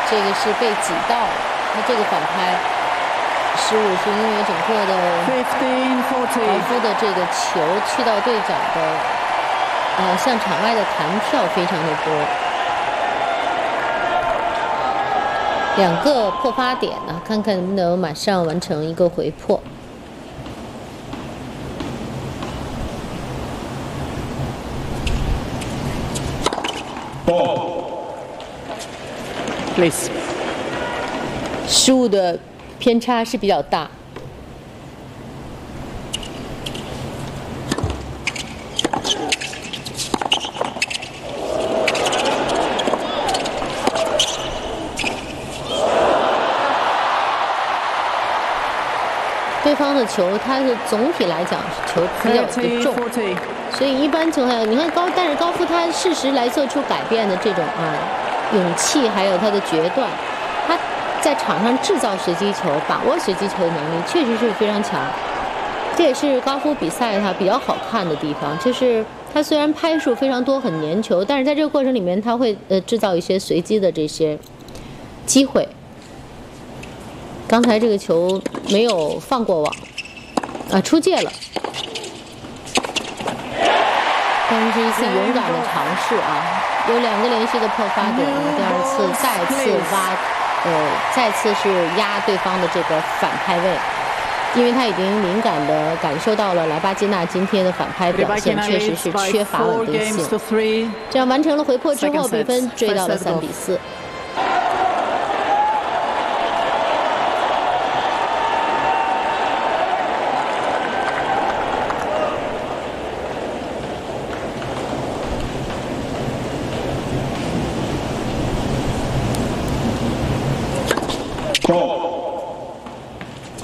这个是被挤到了，他这个反拍失误是因为整个的高夫的这个球去到队长的向场外的弹跳非常的多。2个破发点呢，看看能不能马上完成一个回破。 Please， 失误的偏差是比较大。对方的球，它是总体来讲球比较的重，所以一般情况下，你看但是高夫他适时来做出改变的这种勇气，还有他的决断，他在场上制造随机球、把握随机球的能力确实是非常强。这也是高夫比赛他比较好看的地方，就是他虽然拍数非常多，很粘球，但是在这个过程里面他会制造一些随机的这些机会。刚才这个球没有放过网，出界了。但是是一次勇敢的尝试有2个连续的破发点，第2次再次是压对方的这个反拍位，因为他已经敏感地感受到了莱巴金娜今天的反拍表现确实是缺乏稳定性。这样完成了回破之后，比分追到了3比4。 Go.